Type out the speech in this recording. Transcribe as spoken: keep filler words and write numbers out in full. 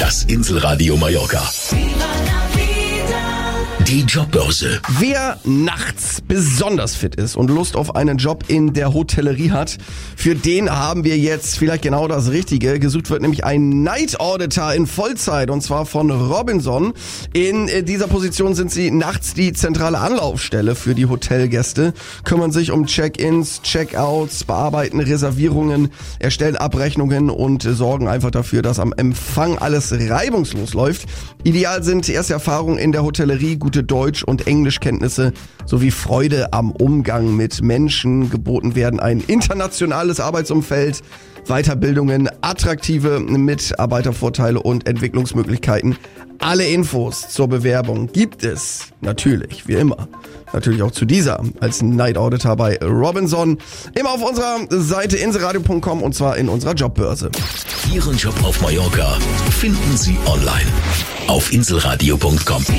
Das Inselradio Mallorca. Die Jobbörse. Wer nachts besonders fit ist und Lust auf einen Job in der Hotellerie hat, für den haben wir jetzt vielleicht genau das Richtige. Gesucht wird nämlich ein Night Auditor in Vollzeit, und zwar von Robinson. In dieser Position sind sie nachts die zentrale Anlaufstelle für die Hotelgäste, kümmern sich um Check-ins, Check-outs, bearbeiten Reservierungen, erstellen Abrechnungen und sorgen einfach dafür, dass am Empfang alles reibungslos läuft. Ideal sind erste Erfahrungen in der Hotellerie, gute Deutsch- und Englischkenntnisse sowie Freude am Umgang mit Menschen. Geboten werden ein internationales Arbeitsumfeld, Weiterbildungen, attraktive Mitarbeitervorteile und Entwicklungsmöglichkeiten. Alle Infos zur Bewerbung gibt es natürlich, wie immer, natürlich auch zu dieser als Night Auditor bei Robinson. Immer auf unserer Seite inselradio punkt com, und zwar in unserer Jobbörse. Ihren Job auf Mallorca finden Sie online auf inselradio punkt com.